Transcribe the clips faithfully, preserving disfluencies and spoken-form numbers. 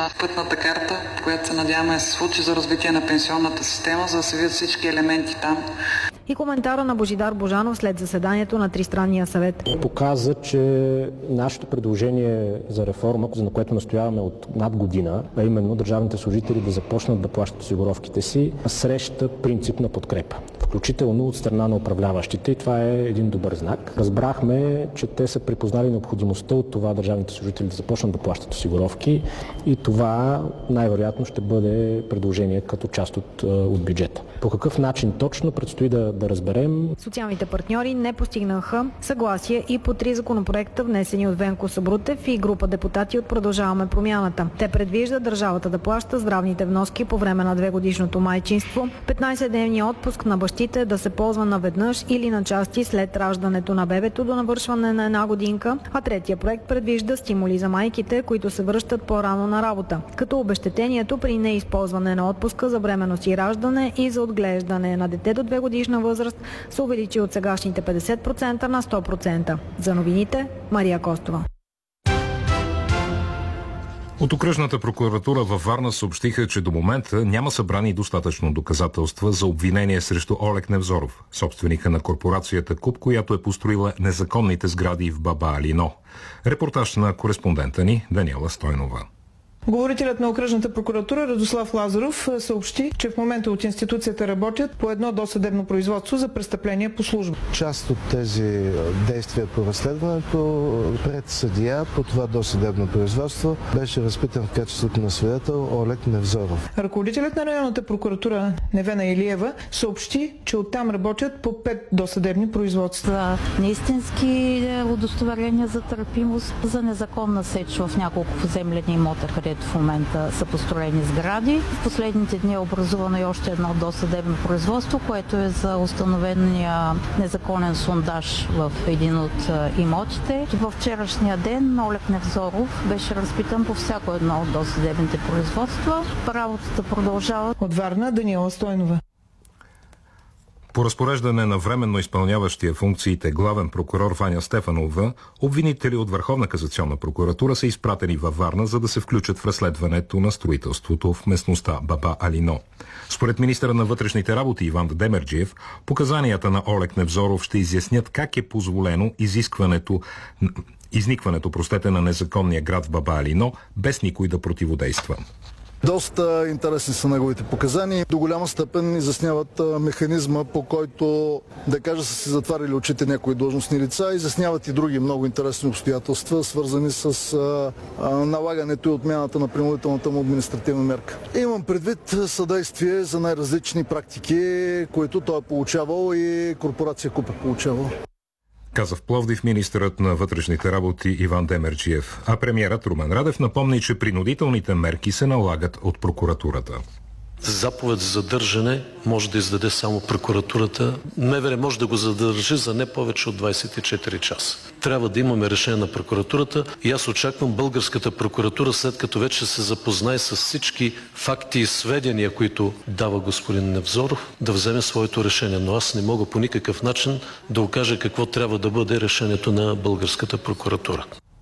на пътната карта, която се надяваме да се случи за развитие на пенсионната система, за да се видят всички елементи там. И коментара на Божидар Божанов след заседанието на Тристранния съвет. Показа, че нашето предложение за реформа, за което настояваме от над година, а именно държавните служители да започнат да плащат осигуровките си, среща принципна подкрепа, включително от страна на управляващите, и това е един добър знак. Разбрахме, че те са припознали необходимостта от това държавните служители да започнат да плащат осигуровки, и това най-вероятно ще бъде предложение като част от, от бюджета. По какъв начин точно предстои да да разберем. Социалните партньори не постигнаха съгласие и по три законопроекта, внесени от Венко Сабрутев и група депутати от Продължаваме промяната. Те предвиждат държавата да плаща здравните вноски по време на двегодишното майчинство, петнайсетдневния отпуск на бащите да се ползва наведнъж или на части след раждането на бебето до навършване на една годинка, а третия проект предвижда стимули за майките, които се връщат по-рано на работа, като обезщетението при неизползване на отпуска за бременност и раждане и за отглеждане на дете до две годишна възраст се увеличи от сегашните петдесет процента на сто процента. За новините, Мария Костова. От окръжната прокуратура във Варна съобщиха, че до момента няма събрани достатъчно доказателства за обвинение срещу Олег Невзоров, собственика на корпорацията КУП, която е построила незаконните сгради в Баба Алино. Репортаж на кореспондента ни Даниела Стойнова. Говорителят на окръжната прокуратура Радослав Лазаров съобщи, че в момента от институцията работят по едно досъдебно производство за престъпление по служба. Част от тези действия по разследването пред съдия по това досъдебно производство беше разпитан в качеството на свидетел Олег Невзоров. Ръководителят на районната прокуратура Невена Илиева съобщи, че оттам работят по пет досъдебни производства. Неистински удостоверения за търпимост, за незаконна сеч в няколко поземлени имота, където в момента са построени сгради. В последните дни е образувано и още едно досъдебно производство, което е за установения незаконен сондаж в един от имотите. Във вчерашния ден Олег Невзоров беше разпитан по всяко едно от досъдебните производства. Работата продължава. От Варна, Даниела Стойнова. По разпореждане на временно изпълняващия функциите главен прокурор Ваня Стефанова, обвинители от Върховна касационна прокуратура са изпратени във Варна, за да се включат в разследването на строителството в местността Баба Алино. Според министъра на вътрешните работи Иван Демерджиев, показанията на Олег Невзоров ще изяснят как е позволено изискването изникването простете, на незаконния град в Баба Алино, без никой да противодейства. Доста интересни са неговите показания. До голяма степен изясняват механизма, по който, да кажа, са си затварили очите някои длъжностни лица. Изясняват и други много интересни обстоятелства, свързани с а, а, налагането и отмяната на принудителната му административна мерка. Имам предвид съдействие за най-различни практики, които той е получавал и корпорация КУП е получавал. Каза в Пловдив министърът на вътрешните работи Иван Демерджиев, а премиерът Румен Радев напомни, че принудителните мерки се налагат от прокуратурата. Заповед за задържане може да издаде само прокуратурата. МВР може да го задържи за не повече от двайсет и четири часа. Трябва да имаме решение на прокуратурата и аз очаквам българската прокуратура, след като вече се запознае с всички факти и сведения, които дава господин Невзоров, да вземе своето решение. Но аз не мога по никакъв начин да окажа какво трябва да бъде решението на българската прокуратура.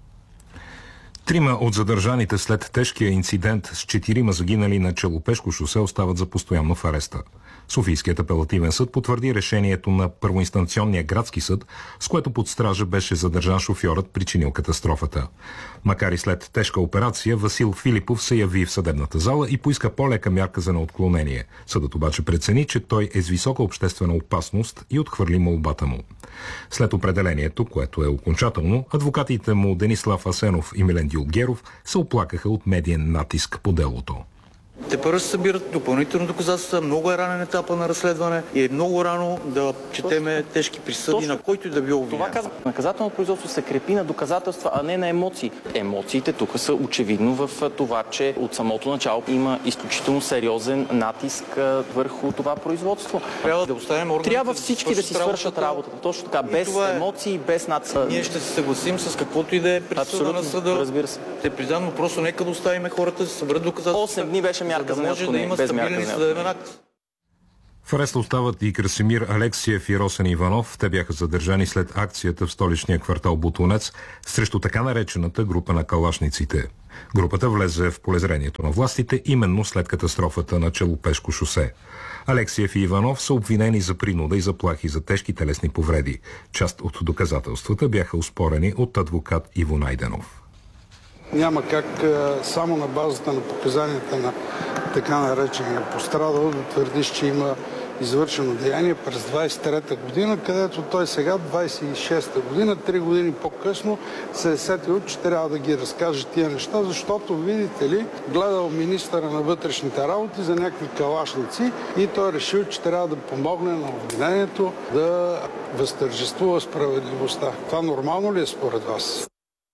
Трима от задържаните след тежкия инцидент с четирима загинали на Челопешко шосе остават за постоянно в ареста. Софийският апелативен съд потвърди решението на първоинстанционния градски съд, с което под стража беше задържан шофьорът, причинил катастрофата. Макар и след тежка операция, Васил Филипов се яви в съдебната зала и поиска по-лека мярка за неотклонение. Съдът обаче прецени, че той е с висока обществена опасност и отхвърли молбата му. След определението, което е окончателно, адвокатите му Денислав Асенов и Милен Дюлгеров се оплакаха от медиен натиск по делото. Те първо се събират допълнително доказателства, много е ранен етапа на разследване и е много рано да четеме тежки присъди. Точно. На който и да било обвинен. Това казва. Наказателното производство се крепи на доказателства, а не на емоции. Емоциите тук са очевидно в това, че от самото начало има изключително сериозен натиск върху това производство. Трябва да оставим органите. Трябва всички да си свършат работата. Точно така, без е... емоции, без натиск. Ние ще се съгласим с каквото и да е присъда на съда. Разбира се. Те признавам, но просто нека да оставим хората да се съберат доказателства. осем дни беше мярка за неотклонение, без мярка за неотклонение. В ареста остават и Красимир Алексиев и Росен Иванов. Те бяха задържани след акцията в столичния квартал Бутунец срещу така наречената група на калашниците. Групата влезе в полезрението на властите именно след катастрофата на Челопешко шосе. Алексиев и Иванов са обвинени за принуда и заплахи за тежки телесни повреди. Част от доказателствата бяха оспорени от адвокат Иво Найденов. Няма как само на базата на показанията на така наречения пострадал да твърдиш, че има извършено деяние през двадесет и трета година, където той сега, двадесет и шеста година, три години по-късно, се е сетил, че трябва да ги разкаже тия неща, защото, видите ли, гледал министъра на вътрешните работи за някакви калашници и той решил, че трябва да помогне на обвинението да възтържествува справедливостта. Това нормално ли е според вас?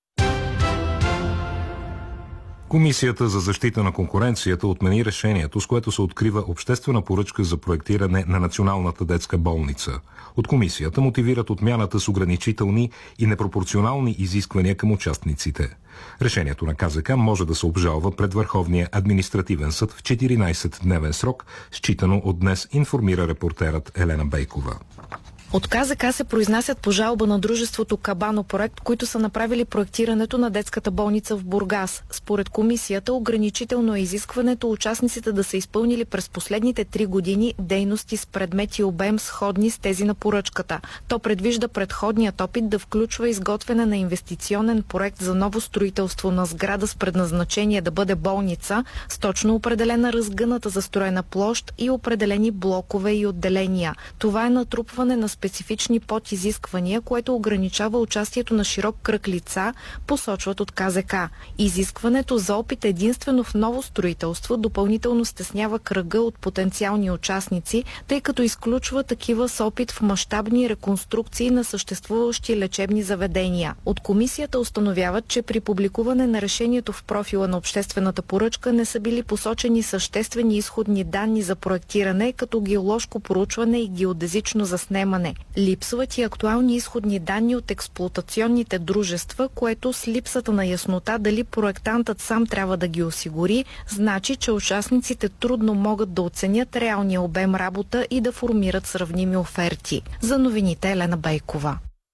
Комисията за защита на конкуренцията отмени решението, с което се открива обществена поръчка за проектиране на Националната детска болница. От комисията мотивират отмяната с ограничителни и непропорционални изисквания към участниците. Решението на КЗК може да се обжалва пред Върховния административен съд в четиринадесетдневен срок, считано от днес, информира репортерът Елена Бейкова. От КЗК се произнасят по жалба на дружеството Кабано проект, които са направили проектирането на детската болница в Бургас. Според комисията, ограничително е изискването участниците да са изпълнили през последните три години дейности с предмет и обем сходни с тези на поръчката. То предвижда предходният опит да включва изготвяне на инвестиционен проект за ново строителство на сграда с предназначение да бъде болница, с точно определена разгъната застроена площ и определени блокове и отделения. Това е натрупване на специфични подизисквания, което ограничава участието на широк кръг лица, посочват от КЗК. Изискването за опит единствено в ново строителство допълнително стеснява кръга от потенциални участници, тъй като изключва такива с опит в мащабни реконструкции на съществуващи лечебни заведения. От комисията установяват, че при публикуване на решението в профила на обществената поръчка не са били посочени съществени изходни данни за проектиране, като геоложко проучване и геодезично заснемане. Липсват и актуални изходни данни от експлоатационните дружества, което с липсата на яснота дали проектантът сам трябва да ги осигури, значи, че участниците трудно могат да оценят реалния обем работа и да формират сравними оферти. За новините Елена Бейкова.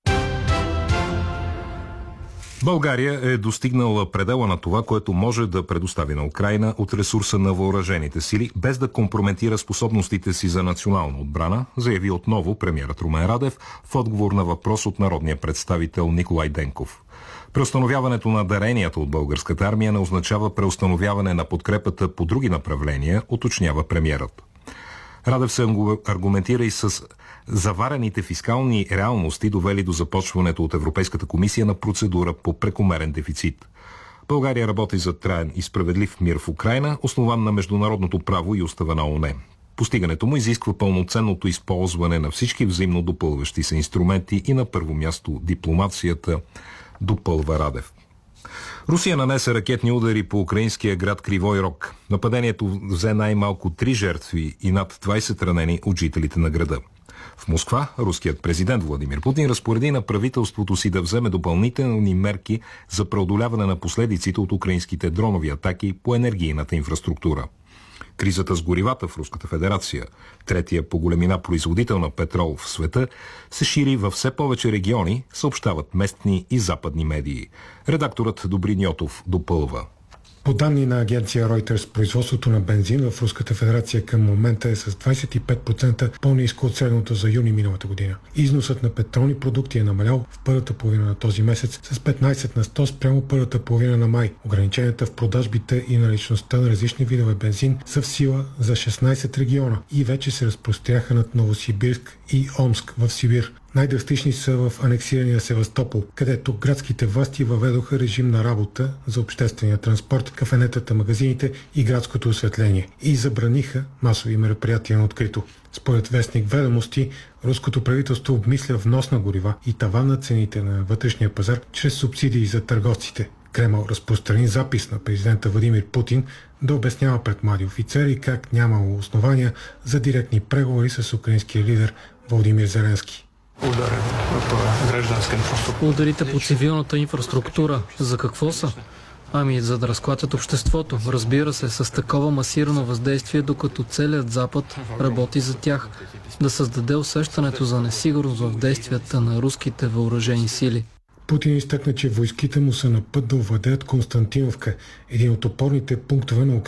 България е достигнала предела на това, което може да предостави на Украйна от ресурса на въоръжените сили, без да компрометира способностите си за национална отбрана, заяви отново премиерът Румен Радев в отговор на въпрос от народния представител Николай Денков. Преустановяването на даренията от българската армия не означава преустановяване на подкрепата по други направления, уточнява премиерът. Радев се аргументира и с заварените фискални реалности, довели до започването от Европейската комисия на процедура по прекомерен дефицит. България работи за траен и справедлив мир в Украйна, основан на международното право и устава на ООН. Постигането му изисква пълноценното използване на всички взаимно допълващи се инструменти и на първо място дипломацията, допълва Радев. Русия нанесе ракетни удари по украинския град Кривой Рог. Нападението взе най-малко три жертви и над двадесет ранени от жителите на града. В Москва руският президент Владимир Путин разпореди на правителството си да вземе допълнителни мерки за преодоляване на последиците от украинските дронови атаки по енергийната инфраструктура. Кризата с горивата в Руската федерация, третия по големина производител на петрол в света, се шири във все повече региони, съобщават местни и западни медии. Редакторът Добрин Йотов допълва. По данни на агенция Reuters, производството на бензин в Руската федерация към момента е с двадесет и пет процента по-ниско от средното за юни миналата година. Износът на петролни продукти е намалял в първата половина на този месец с петнадесет на сто спрямо първата половина на май. Ограниченията в продажбите и наличността на различни видове бензин са в сила за шестнадесет региона и вече се разпростряха над Новосибирск и Омск в Сибир. Най-драстични са в анексирания Севастопол, където градските власти въведоха режим на работа за обществения транспорт, кафенетата, магазините и градското осветление и забраниха масови мероприятия на открито. Според вестник Ведомости, руското правителство обмисля внос на горива и таван на цените на вътрешния пазар чрез субсидии за търговците. Кремъл разпространи запис на президента Владимир Путин да обяснява пред млади офицери как нямало основания за директни преговори с украинския лидер Володимир Зеленски. Ударите по цивилната инфраструктура. За какво са? Ами, за да разклатят обществото. Разбира се, с такова масирано въздействие, докато целият Запад работи за тях. Да създаде усещането за несигурност в действията на руските въоръжени сили. Путин изтъкна, че войските му са на път да овладеят Константиновка, един от опорните пунктове на